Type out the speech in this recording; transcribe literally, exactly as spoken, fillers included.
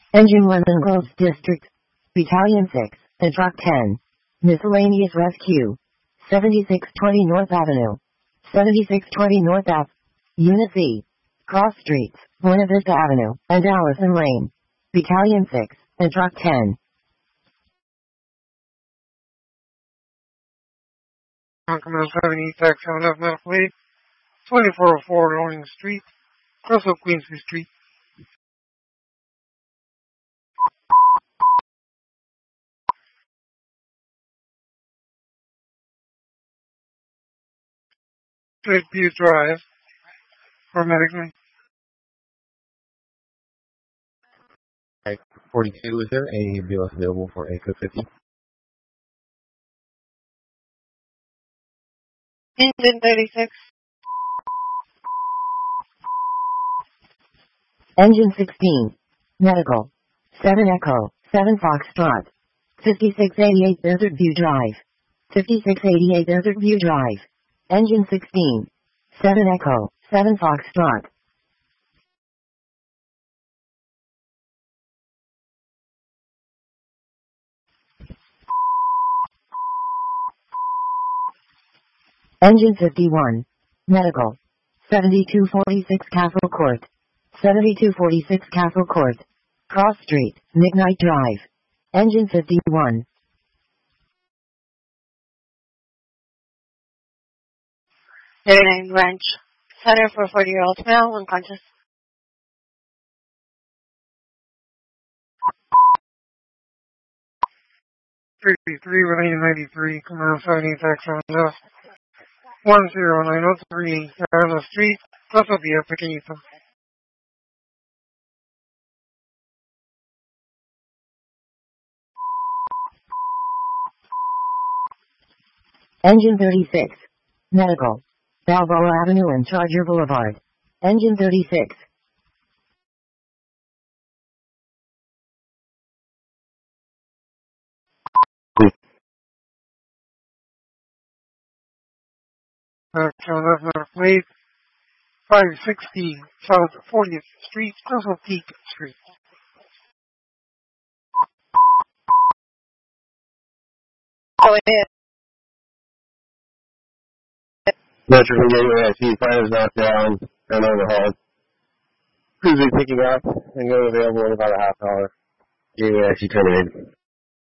Engine London Groves District, Battalion six, and Truck ten. Miscellaneous Rescue. seventy-six twenty North Avenue. seventy-six twenty North Ave. Unit C. Cross Streets, Buena Vista Avenue, and Allison Lane. Battalion six, and Truck ten. Command seventy, taxi on left medical aid, twenty-four oh four Loring Street, cross of Queensway Street. Straight View Drive, for medically. forty-two, is there a B L S available for A code fifty? Engine thirty-six. Engine sixteen. Medical. seven Echo, seven Foxtrot. fifty-six eighty-eight Desert View Drive. fifty-six eighty-eight Desert View Drive. Engine sixteen. seven Echo, seven Foxtrot. Engine fifty-one. Medical. seventy-two forty-six Castle Court. seventy-two forty-six Castle Court. Cross Street, Midnight Drive. Engine fifty-one. thirty-nine Branch. Center for forty-year-old male, unconscious. thirty-three, Lane ninety-three, Command seventy, taxi on left, one zero nine oh three, Garland Street, Plaza Villa Pequeñito. Engine thirty-six. Medical. Balboa Avenue and Charger Boulevard. Engine thirty-six. Taxi on left medical aid, five sixty South fortieth Street, cross of Peak Street. Go ahead. Metro from Gateway, I see fire is knocked down and overhauled. Cruiser picking up and going available in about a half hour. Gateway, I see terminated.